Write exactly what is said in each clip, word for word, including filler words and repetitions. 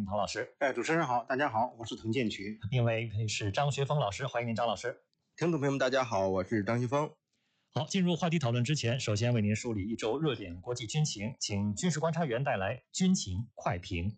迎唐老师。 哎，主持人好，大家好，我是滕建群。 另外一位是张学峰老师，欢迎您，张老师。 听众朋友们，大家好，我是张学峰。 好，进入话题讨论之前，首先为您梳理一周热点国际军情，请军事观察员带来军情快评。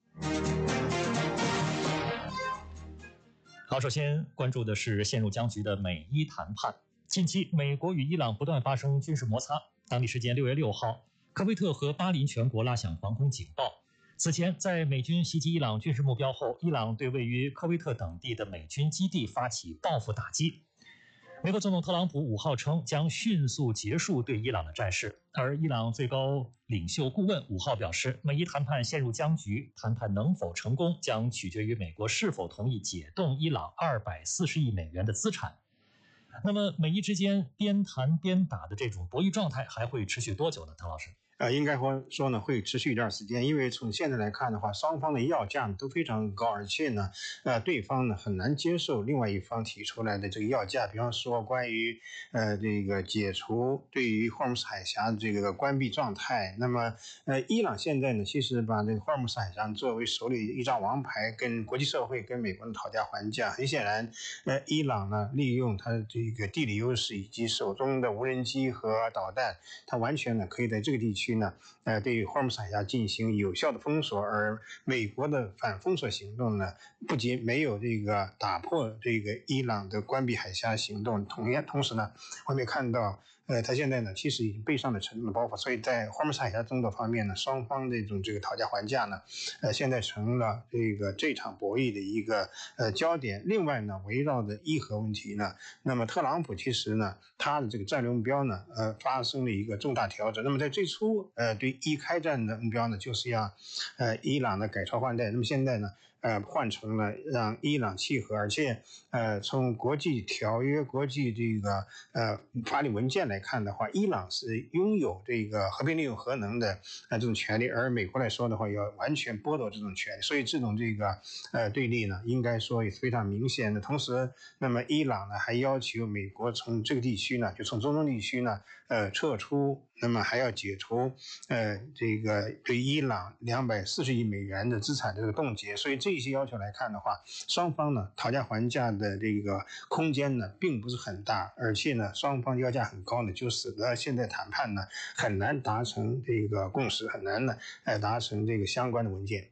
好，首先关注的是陷入僵局的美伊谈判。近期，美国与伊朗不断发生军事摩擦。当地时间六月六号，科威特和巴林全国拉响防空警报。此前，在美军袭击伊朗军事目标后，伊朗对位于科威特等地的美军基地发起报复打击。美国总统特朗普五号称将迅速结束对伊朗的战事，而伊朗最高领袖顾问五号表示，美伊谈判陷入僵局，谈判能否成功将取决于美国是否同意解冻伊朗二百四十亿美元的资产。那么，美伊之间边谈边打的这种博弈状态还会持续多久呢？唐老师？ 呃，应该说说呢，会持续一段时间，因为从现在来看的话，双方的要价都非常高，而且呢，呃，对方呢很难接受另外一方提出来的这个要价，比方说关于呃这个解除对于霍尔木兹海峡这个关闭状态。那么，呃，伊朗现在呢，其实把这个霍尔木兹海峡作为手里一张王牌，跟国际社会、跟美国人讨价还价。很显然，呃，伊朗呢利用它的这个地理优势以及手中的无人机和导弹，它完全呢可以在这个地区呢，呃，对霍尔木兹海峡进行有效的封锁，而美国的反封锁行动呢，不仅没有这个打破这个伊朗的关闭海峡行动，同样同时呢，我们也看到，呃，他现在呢，其实已经背上了沉重的包袱，所以在霍尔木兹海峡争夺方面呢，双方这种这个讨价还价呢，呃，现在成了这个这场博弈的一个呃焦点。另外呢，围绕着伊核问题呢，那么特朗普其实呢，他的这个战略目标呢，呃，发生了一个重大调整。那么在最初呃，对伊开战的目标呢，就是要呃伊朗的改朝换代。那么现在呢，呃，换成了让伊朗契合，而且呃，从国际条约、国际这个呃法理文件来看的话，伊朗是拥有这个和平利用核能的呃这种权利，而美国来说的话，要完全剥夺这种权利。所以这种这个呃对立呢，应该说也是非常明显的。同时，那么伊朗呢还要求美国从这个地区呢，就从中东地区呢，呃撤出，那么还要解除呃这个对伊朗两百四十亿美元的资产这个冻结。所以这些要求来看的话，双方呢讨价还价的这个空间呢并不是很大，而且呢双方要价很高呢，就使得现在谈判呢很难达成这个共识，很难呢呃达成这个相关的文件。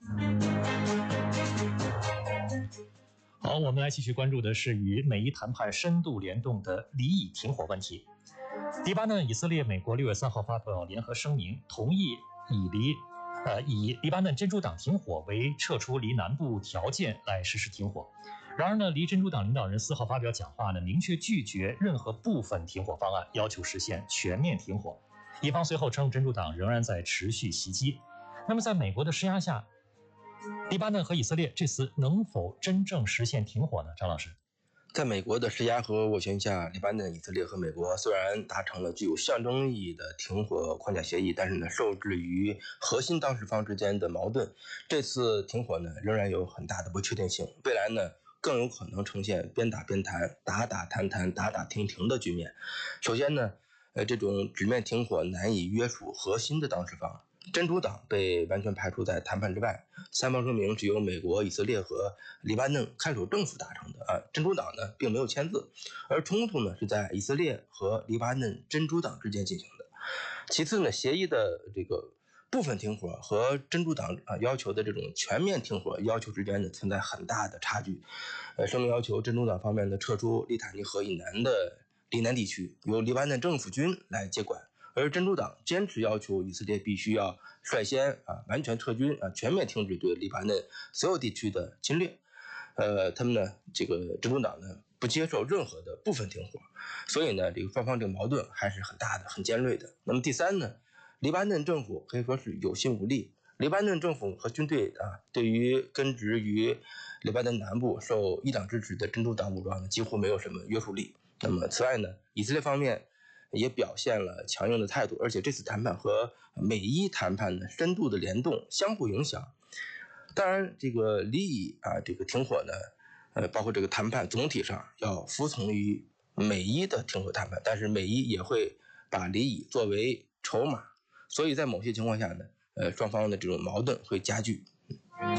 好，我们来继续关注的是与美伊谈判深度联动的黎以停火问题。黎巴嫩、以色列、美国六月三号发表联合声明，同意以黎呃以黎巴嫩真主党停火为撤出黎南部条件来实施停火。然而呢，黎真主党领导人四号发表讲话呢，明确拒绝任何部分停火方案，要求实现全面停火。一方随后称，真主党仍然在持续袭击。那么，在美国的施压下，黎巴嫩和以色列这次能否真正实现停火呢？张老师， 在美国的施压和斡旋下，黎巴嫩、以色列和美国虽然达成了具有象征意义的停火框架协议，但是呢，受制于核心当事方之间的矛盾，这次停火呢仍然有很大的不确定性。未来呢，更有可能呈现边打边谈、打打谈谈、打打停停的局面。首先呢，呃，这种直面停火难以约束核心的当事方。真主党被完全排除在谈判之外，三方声明只有美国、以色列和黎巴嫩看守政府达成的啊，真主党呢并没有签字，而冲突呢是在以色列和黎巴嫩真主党之间进行的。其次呢，协议的这个部分停火和真主党啊要求的这种全面停火要求之间呢存在很大的差距。呃，声明要求真主党方面呢撤出利塔尼河以南的黎南地区，由黎巴嫩政府军来接管。而真主党坚持要求以色列必须要率先啊完全撤军啊，全面停止对黎巴嫩所有地区的侵略。呃，他们呢这个真主党呢不接受任何的部分停火，所以呢这个双方这个矛盾还是很大的、很尖锐的。那么第三呢，黎巴嫩政府可以说是有心无力。黎巴嫩政府和军队啊，对于根植于黎巴嫩南部受伊朗支持的真主党武装呢，几乎没有什么约束力。那么此外呢，以色列方面也表现了强硬的态度，而且这次谈判和美伊谈判呢深度的联动，相互影响。当然，这个黎以啊，这个停火呢，呃，包括这个谈判总体上要服从于美伊的停火谈判，但是美伊也会把黎以作为筹码，所以在某些情况下呢，呃，双方的这种矛盾会加剧。